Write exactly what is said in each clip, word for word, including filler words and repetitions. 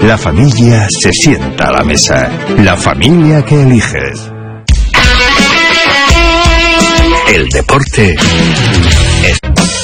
La familia se sienta a la mesa. La familia que eliges. El deporte es...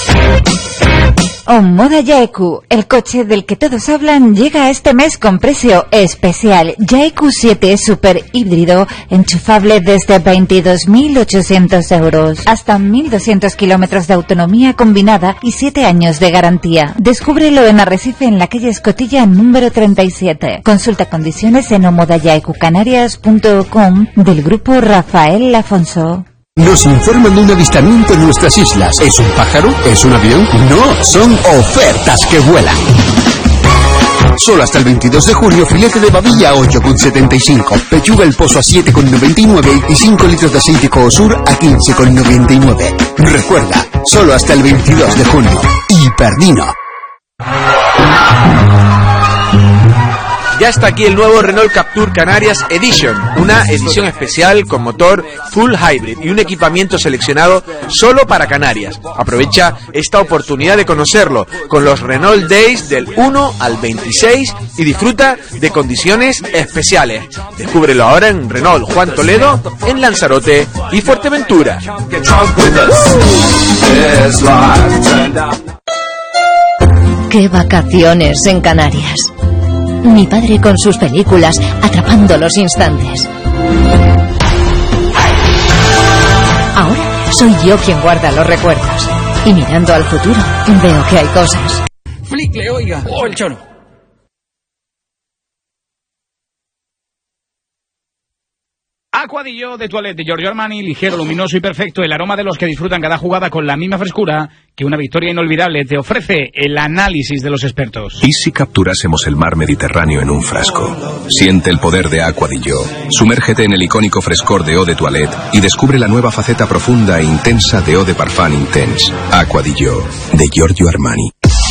Omoda Yaeku, el coche del que todos hablan, llega este mes con precio especial. Yaeku siete Super híbrido, enchufable desde veintidós mil ochocientos euros. Hasta mil doscientos kilómetros de autonomía combinada y siete años de garantía. Descúbrelo en Arrecife, en la calle Escotilla, número treinta y siete. Consulta condiciones en omoda yaeku canarias punto com del grupo Rafael Afonso. Nos informan de un avistamiento en nuestras islas. ¿Es un pájaro? ¿Es un avión? No, son ofertas que vuelan. Solo hasta el veintidós de junio, filete de babilla a ocho con setenta y cinco, pechuga el pozo a siete con noventa y nueve y cinco litros de aceite Coosur a quince con noventa y nueve. Recuerda, solo hasta el veintidós de junio. Hiperdino. Ya está aquí el nuevo Renault Captur Canarias Edition, una edición especial con motor full hybrid y un equipamiento seleccionado solo para Canarias. Aprovecha esta oportunidad de conocerlo con los Renault Days del uno al veintiséis y disfruta de condiciones especiales. Descúbrelo ahora en Renault Juan Toledo, en Lanzarote y Fuerteventura. ¡Qué vacaciones en Canarias! Mi padre con sus películas, atrapando los instantes. Ahora soy yo quien guarda los recuerdos. Y mirando al futuro, veo que hay cosas. Flicle, oiga. Oh, el choro. Aqua di Gio de Toilette de Giorgio Armani, ligero, luminoso y perfecto, el aroma de los que disfrutan cada jugada con la misma frescura que una victoria inolvidable te ofrece el análisis de los expertos. ¿Y si capturásemos el mar Mediterráneo en un frasco? Siente el poder de Aqua di Gio. Sumérgete en el icónico frescor de Eau de Toilette y descubre la nueva faceta profunda e intensa de Eau de Parfum Intense. Aqua di Gio de Giorgio Armani.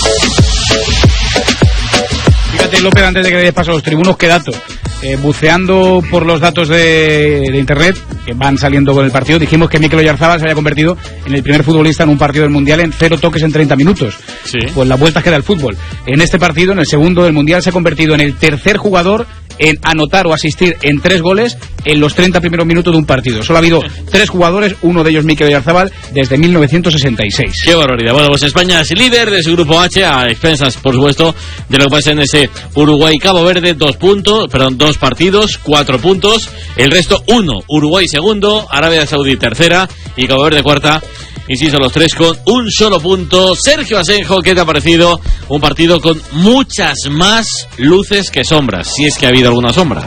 Fíjate, López, antes de que des paso a los tribunos, qué dato. Eh, buceando por los datos de, de internet que van saliendo con el partido, dijimos que Mikel Oyarzabal se había convertido en el primer futbolista en un partido del Mundial en cero toques en treinta minutos. Sí. Pues las vueltas que da el fútbol. En este partido, en el segundo del Mundial, se ha convertido en el tercer jugador en anotar o asistir en tres goles en los treinta primeros minutos de un partido. Solo ha habido tres jugadores, uno de ellos Mikel Oyarzabal, desde mil novecientos sesenta y seis. ¡Qué barbaridad! Bueno, pues España es líder de su grupo H, a expensas, por supuesto, de lo que pasa en ese Uruguay-Cabo Verde, dos puntos, perdón, dos partidos, cuatro puntos, el resto uno. Uruguay segundo, Arabia Saudí tercera y Cabo Verde cuarta. Insisto, los tres con un solo punto. Sergio Asenjo, ¿qué te ha parecido? Un partido con muchas más luces que sombras, si es que ha habido alguna sombra.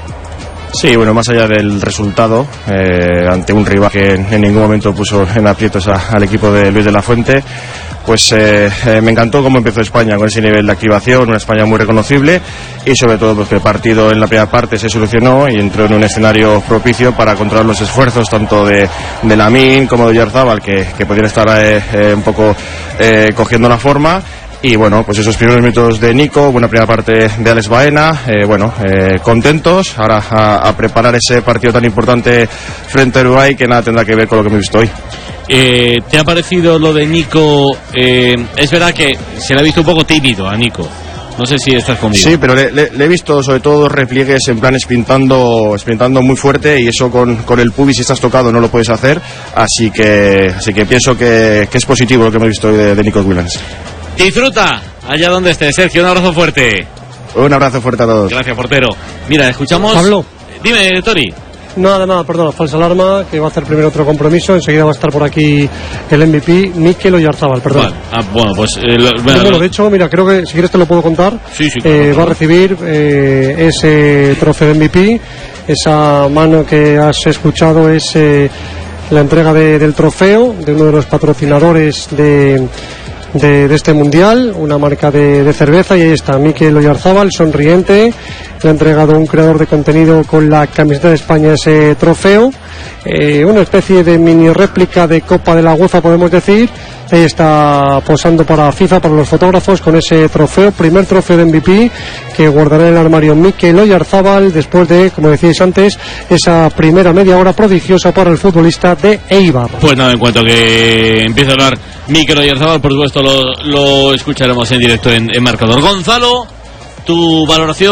Sí, bueno, más allá del resultado, eh, ante un rival que en ningún momento puso en aprietos a, al equipo de Luis de la Fuente, pues eh, eh, me encantó cómo empezó España con ese nivel de activación, una España muy reconocible y sobre todo porque el partido en la primera parte se solucionó y entró en un escenario propicio para controlar los esfuerzos tanto de, de Lamine como de Oyarzabal, que, que podían estar eh, eh, un poco eh, cogiendo la forma. Y bueno, pues esos primeros minutos de Nico, buena primera parte de Alex Baena, eh, bueno, eh, contentos, ahora a, a preparar ese partido tan importante frente a Uruguay que nada tendrá que ver con lo que hemos visto hoy. Eh, ¿Te ha parecido lo de Nico? Eh, es verdad que se le ha visto un poco tímido a Nico. No sé si estás conmigo. Sí, pero le, le, le he visto sobre todo dos repliegues en plan espintando, espintando muy fuerte y eso con, con el pubis si estás tocado no lo puedes hacer. Así que, así que pienso que, que es positivo lo que hemos visto hoy de, de Nico Williams. Disfruta allá donde estés, Sergio. Un abrazo fuerte. Un abrazo fuerte a todos. Gracias, portero. Mira, escuchamos. Pablo. Dime, Tori. Nada, nada, perdón, falsa alarma, que va a hacer primero otro compromiso, enseguida va a estar por aquí el M V P, Mikel Oyarzabal, perdón. Vale. Ah, bueno, pues... Eh, lo, bueno, bueno, de hecho, mira, creo que si quieres te lo puedo contar. Sí, sí. Eh, claro, va a recibir eh, ese trofeo de M V P, esa mano que has escuchado es eh, la entrega de, del trofeo de uno de los patrocinadores de... De, de este mundial, una marca de, de cerveza, y ahí está Mikel Oyarzabal sonriente, le ha entregado un creador de contenido con la camiseta de España ese trofeo, eh, una especie de mini réplica de Copa de la UEFA, podemos decir. Ahí está posando para FIFA, para los fotógrafos, con ese trofeo, primer trofeo de M V P que guardará en el armario Mikel Oyarzabal después de, como decíais antes, esa primera media hora prodigiosa para el futbolista de Eibar. Pues nada, en cuanto que empiece a hablar Mikel Oyarzabal, por supuesto lo, lo escucharemos en directo en, en Marcador. Gonzalo, tu valoración.